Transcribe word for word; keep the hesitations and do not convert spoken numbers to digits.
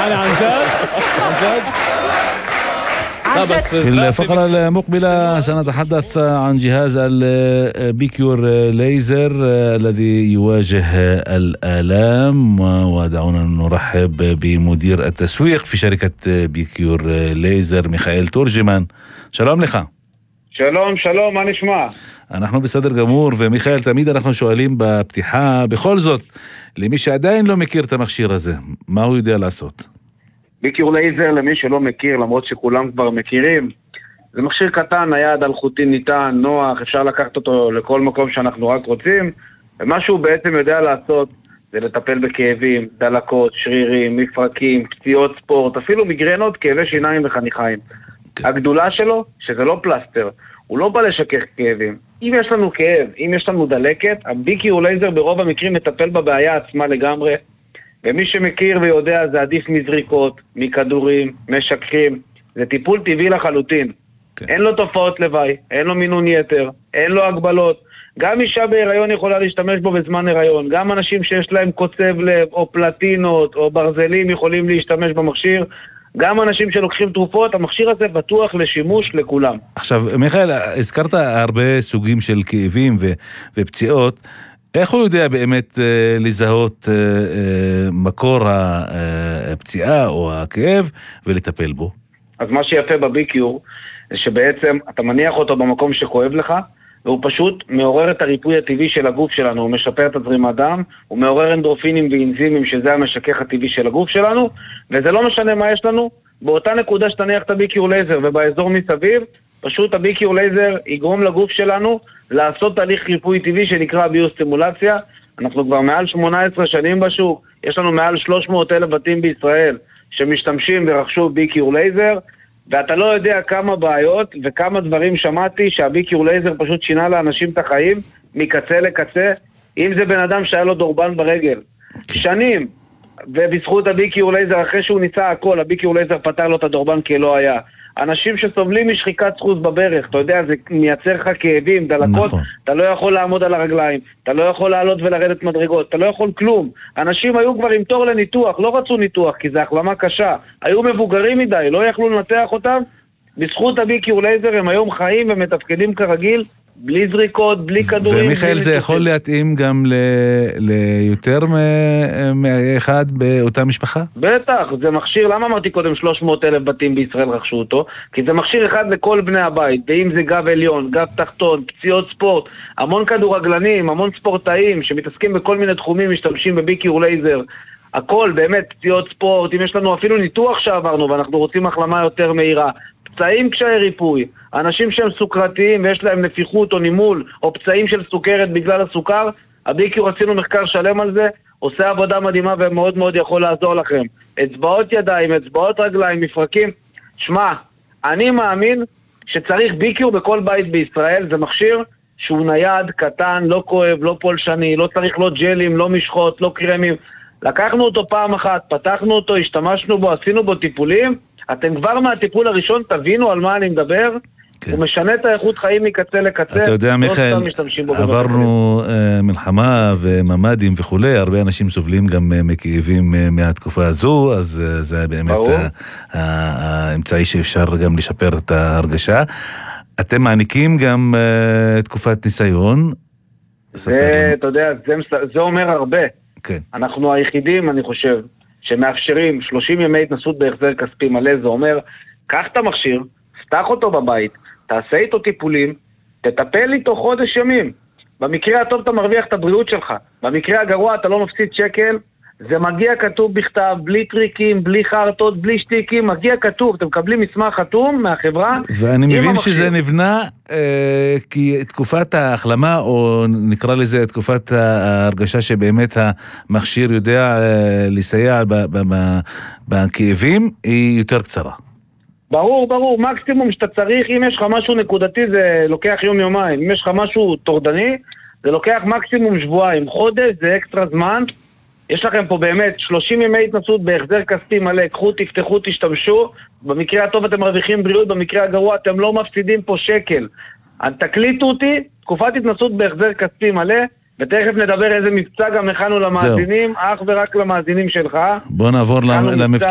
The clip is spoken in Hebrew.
يعني عن جد عن جد. في الفقرة المقبلة سنتحدث عن جهاز البيكيور ليزر الذي يواجه الآلام، ودعونا نرحب بمدير التسويق في شركة بيكيور ليزر ميخائيل تورجمان. שלום לך. שלום, שלום, מה נשמע? אנחנו בסדר גמור, ומיכאל, תמיד אנחנו שואלים בפתיחה, בכל זאת, למי שעדיין לא מכיר את המכשיר הזה, מה הוא יודע לעשות? ביקיור לייזר, למי שלא מכיר, למרות שכולם כבר מכירים, זה מכשיר קטן, נייד, אלחוטי, ניתן, נוח, אפשר לקחת אותו לכל מקום שאנחנו רק רוצים, ומה שהוא בעצם יודע לעשות זה לטפל בכאבים, דלקות, שרירים, מפרקים, פציעות ספורט, אפילו מגרנות, כאבי שיניים וחניכיים. הגדולה שלו, שזה לא פלסטר, הוא לא בא לשכך כאבים. אם יש לנו כאב, אם יש לנו דלקת, הביקיור לייזר ברוב המקרים מטפל בבעיה עצמה לגמרי, ומי שמכיר ויודע זה עדיף מזריקות, מכדורים, משככים, זה טיפול טבעי לחלוטין. Okay. אין לו תופעות לוואי, אין לו מינון יתר, אין לו הגבלות. גם אישה בהיריון יכולה להשתמש בו בזמן הריון, גם אנשים שיש להם קוצב לב או פלטינות או ברזלים יכולים להשתמש במכשיר, גם אנשים שלוקחים תרופות, המכשיר הזה בטוח לשימוש לכולם. עכשיו, מיכאל, הזכרת הרבה סוגים של כאבים ו- ופציעות, איך הוא יודע באמת אה, לזהות אה, אה, מקור הפציעה או הכאב ולטפל בו? אז מה שיפה בביקיור, זה שבעצם אתה מניח אותו במקום שכואב לך, והוא פשוט מעורר את הריפוי הטבעי של הגוף שלנו, הוא משפר את הזרימת דם, הוא מעורר אנדורפינים ואנזימים, שזה המשכך הטבעי של הגוף שלנו, וזה לא משנה מה יש לנו, באותה נקודה שתניח את הביקיור לייזר ובאזור מסביב, פשוט הביקיור לייזר יגרום לגוף שלנו לעשות תהליך ריפוי טבעי שנקרא ביוסטימולציה. אנחנו כבר מעל שמונה עשרה שנים בשוק, יש לנו מעל שלוש מאות אלף בתים בישראל שמשתמשים ורכשו ביקיור לייזר, ואתה לא יודע כמה בעיות וכמה דברים שמעתי שהביקיור לייזר פשוט שינה לאנשים את החיים מקצה לקצה. אם זה בן אדם שהיה לו דורבן ברגל שנים, ובזכות הביקיור לייזר אחרי שהוא ניסה הכל, הביקיור לייזר פתר לו את הדורבן כי לא היה. אנשים שסובלים משחיקת סחוס בברך, אתה יודע, זה מייצר לך כאבים, דלקות, נכון. אתה לא יכול לעמוד על הרגליים, אתה לא יכול לעלות ולרדת מדרגות, אתה לא יכול כלום. אנשים היו כבר עם תור לניתוח, לא רצו ניתוח כי זה החלמה קשה, היו מבוגרים מדי, לא יכלו לנתח אותם. בזכות הביקיור לייזר הם היום חיים ומתפקדים כרגיל, בלי זריקות, בלי כדורים. ומיכאל, זה יכול להתאים גם ליותר מאחד באותה משפחה? בטח, זה מכשיר, למה אמרתי קודם שלוש מאות אלף בתים בישראל רכשו אותו? כי זה מכשיר אחד לכל בני הבית, ואם זה גב עליון, גב תחתון, פציעות ספורט, המון כדורגלנים, המון ספורטאים שמתעסקים בכל מיני תחומים, משתמשים בביקיור לייזר, הכל, באמת, פציעות ספורט, אם יש לנו אפילו ניתוח שעברנו ואנחנו רוצים החלמה יותר מהירה, פצעים קשיי ריפוי, אנשים שהם סוכרתיים ויש להם נפיחות או נימול או פצעים של סוכרת בגלל הסוכר, הביקיור עשינו מחקר שלם על זה, עושה עבודה מדהימה ומאוד מאוד יכול לעזור לכם. אצבעות ידיים, אצבעות רגליים, מפרקים. שמע, אני מאמין שצריך ביקיור בכל בית בישראל, זה מכשיר שהוא נייד, קטן, לא כואב, לא פולשני, לא צריך לא ג'לים, לא משחות, לא קרמים. לקחנו אותו פעם אחת, פתחנו אותו, השתמשנו בו, עשינו בו טיפולים, אתם כבר מהטיפול הראשון תבינו על מה אני מדבר, הוא משנה את האיכות חיים מקצה לקצה. אתה יודע, מיכאל, עברנו מלחמה וממדים וכולי, הרבה אנשים סובלים גם מכאבים מהתקופה הזו, אז זה באמת האמצעי שאפשר גם לשפר את ההרגשה. אתם מעניקים גם תקופת ניסיון? זה, אתה יודע, זה אומר הרבה. אנחנו היחידים, אני חושב, שמאפשרים שלושים ימי התנסות בהחזר כספי מלא. זה אומר, קח את המכשיר, פתח אותו בבית, תעשה איתו טיפולים, תטפל איתו חודש ימים. במקרה הטוב אתה מרוויח את הבריאות שלך, במקרה הגרוע אתה לא מפסיד שקל, זה מגיע כתוב בכתב, בלי טריקים, בלי חרטות, בלי שטיקים, מגיע כתוב, אתם מקבלים מסמך חתום מהחברה. ואני מבין המכשיר. שזה נבנה אה, כי תקופת ההחלמה, או נקרא לזה תקופת ההרגשה שבאמת המכשיר יודע אה, לסייע בכאבים, היא יותר קצרה. ברור, ברור, מקסימום שאתה צריך, אם יש לך משהו נקודתי זה לוקח יום יומיים, אם יש לך משהו תורדני זה לוקח מקסימום שבועיים, חודש זה אקסטרה זמן. יש לכם פה באמת שלושים ימי התנסות בהחזר כספי מלא, קחו, תפתחו, תשתמשו, במקרה הטוב אתם מרוויחים בריאות, במקרה הגרוע אתם לא מפסידים פה שקל. תקליטו אותי, תקופת התנסות בהחזר כספי מלא, ותכף נדבר איזה מבצע גם הכנו למאזינים, אך ורק למאזינים שלך. בוא נעבור למבצע.